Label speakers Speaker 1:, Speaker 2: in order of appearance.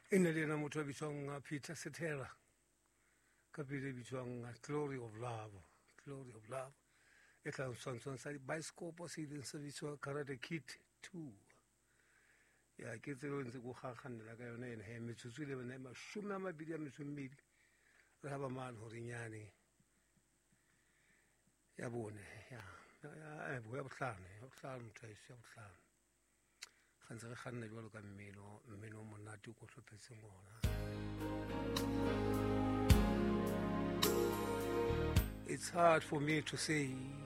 Speaker 1: E na le na motho a bitswang Peter Cetera ka pele bitswang Glory of Love. Glory of Love e tla swantshwang sa dibaesekopo se ileng se bitswa Karate Kid 2. Ya ke tselo ntse go gagganela ka yone ene he metsotso le bana mashome a mabedi a metso mmedi re ha ba mane hore nyane ya bone ya bo ya bohlano motho a ise ya bohlano gantse re ganna jwalo ka mmeno monate o ko hlophetseng ona. It's hard for me to say